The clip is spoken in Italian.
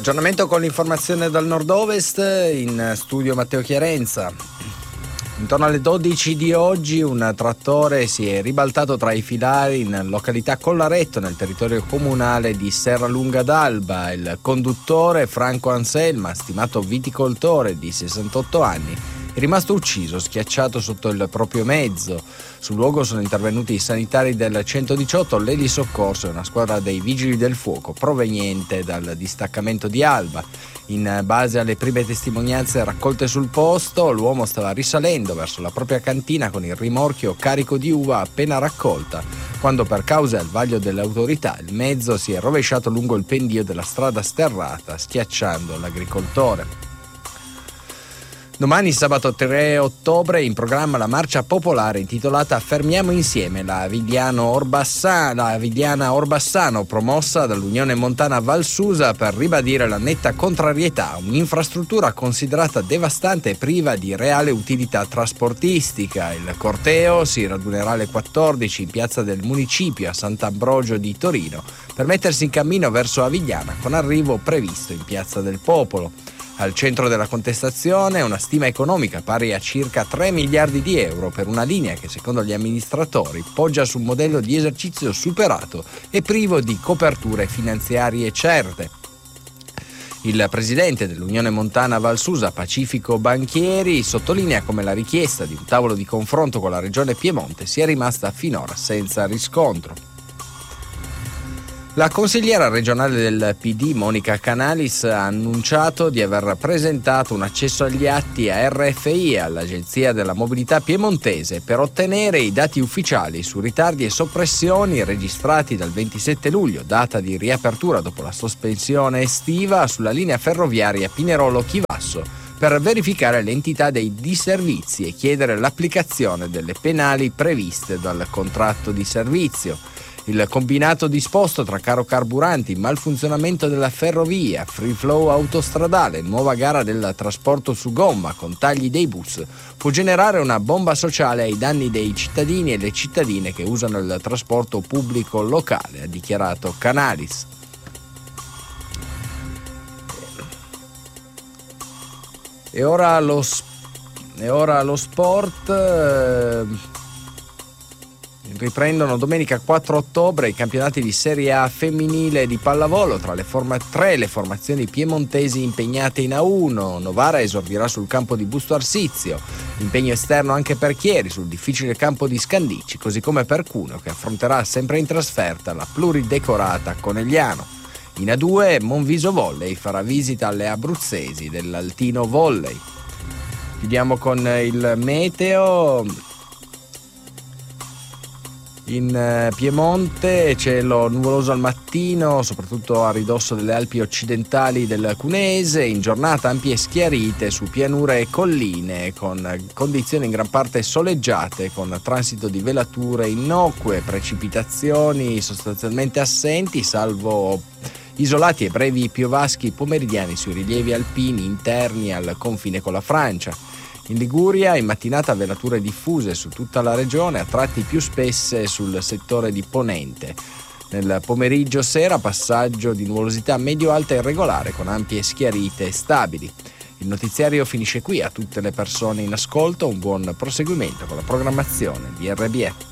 Aggiornamento con l'informazione dal nord-ovest, in studio Matteo Chiarenza. Intorno alle 12 di oggi un trattore si è ribaltato tra i filari in località Collaretto, nel territorio comunale di Serralunga d'Alba. Il conduttore, Franco Anselma, stimato viticoltore di 68 anni, è rimasto ucciso, schiacciato sotto il proprio mezzo. Sul luogo sono intervenuti i sanitari del 118, l'elisoccorso e una squadra dei vigili del fuoco proveniente dal distaccamento di Alba. In base alle prime testimonianze raccolte sul posto, l'uomo stava risalendo verso la propria cantina con il rimorchio carico di uva appena raccolta, quando per cause al vaglio delle autorità il mezzo si è rovesciato lungo il pendio della strada sterrata, schiacciando l'agricoltore. Domani, sabato 3 ottobre, in programma la marcia popolare intitolata Fermiamo Insieme la Avigliana Orbassano, promossa dall'Unione Montana Valsusa per ribadire la netta contrarietà a un'infrastruttura considerata devastante e priva di reale utilità trasportistica. Il corteo si radunerà alle 14 in piazza del municipio a Sant'Ambrogio di Torino per mettersi in cammino verso Avigliana, con arrivo previsto in piazza del Popolo. Al centro della contestazione una stima economica pari a circa 3 miliardi di euro per una linea che, secondo gli amministratori, poggia su un modello di esercizio superato e privo di coperture finanziarie certe. Il presidente dell'Unione Montana Valsusa, Pacifico Banchieri, sottolinea come la richiesta di un tavolo di confronto con la regione Piemonte sia rimasta finora senza riscontro. La consigliera regionale del PD, Monica Canalis, ha annunciato di aver presentato un accesso agli atti a RFI, all'Agenzia della Mobilità Piemontese, per ottenere i dati ufficiali su ritardi e soppressioni registrati dal 27 luglio, data di riapertura dopo la sospensione estiva, sulla linea ferroviaria Pinerolo-Chivasso, per verificare l'entità dei disservizi e chiedere l'applicazione delle penali previste dal contratto di servizio. Il combinato disposto tra caro carburanti, malfunzionamento della ferrovia, free flow autostradale, nuova gara del trasporto su gomma con tagli dei bus può generare una bomba sociale ai danni dei cittadini e le cittadine che usano il trasporto pubblico locale, ha dichiarato Canalis. E ora lo sport. Riprendono domenica 4 ottobre i campionati di Serie A femminile di pallavolo tra le formazioni piemontesi impegnate in A1. Novara esordirà sul campo di Busto Arsizio, impegno esterno anche per Chieri sul difficile campo di Scandicci, così come per Cuneo, che affronterà sempre in trasferta la pluridecorata Conegliano. In A2 Monviso Volley farà visita alle abruzzesi dell'Altino Volley. Chiudiamo con il meteo. In Piemonte cielo nuvoloso al mattino, soprattutto a ridosso delle Alpi occidentali del Cuneese. In giornata ampie schiarite su pianure e colline, con condizioni in gran parte soleggiate, con transito di velature innocue, precipitazioni sostanzialmente assenti, salvo isolati e brevi piovaschi pomeridiani sui rilievi alpini interni al confine con la Francia. In Liguria in mattinata velature diffuse su tutta la regione, a tratti più spesse sul settore di Ponente. Nel pomeriggio sera passaggio di nuvolosità medio-alta irregolare con ampie schiarite stabili. Il notiziario finisce qui. A tutte le persone in ascolto un buon proseguimento con la programmazione di RBE.